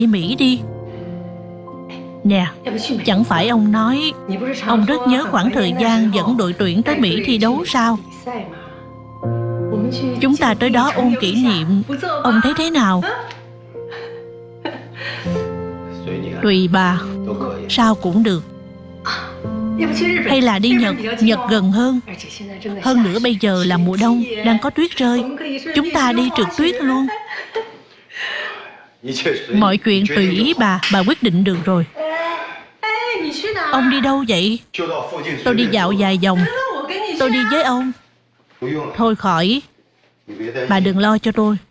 đi Mỹ đi. Nè, chẳng phải ông nói ông rất nhớ khoảng thời gian dẫn đội tuyển tới Mỹ thi đấu sao? Chúng ta tới đó ôn kỷ niệm, ông thấy thế nào? Tùy bà, sao cũng được. Hay là đi Nhật, Nhật gần hơn. Hơn nữa bây giờ là mùa đông, đang có tuyết rơi. Chúng ta đi trượt tuyết luôn. Mọi chuyện tùy ý bà quyết định được rồi. Ông đi đâu vậy? Tôi đi dạo vài vòng. Tôi đi với ông. Thôi khỏi, bà đừng lo cho tôi.